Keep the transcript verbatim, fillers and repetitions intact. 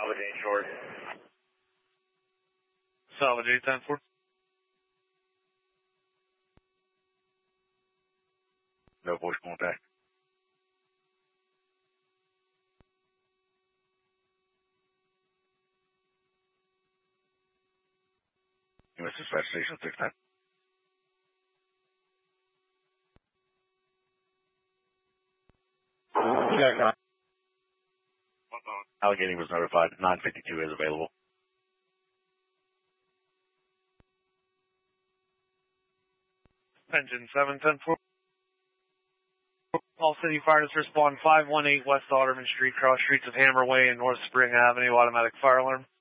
Salvador Short. Salvador ten four. No voice contact. U S Dispatch Station six nine. Yeah, Allegheny was notified. nine fifty-two is available. Engine seven ten four. All city fire districts respond five one eight West Otterman Street, cross streets of Hammer Way and North Spring Avenue, automatic fire alarm.